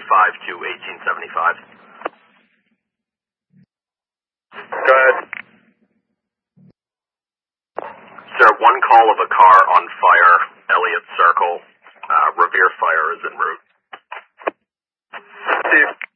to 1875. Go ahead. Sir, one call of a car on fire, Elliott Circle. Revere Fire is en route. Steve.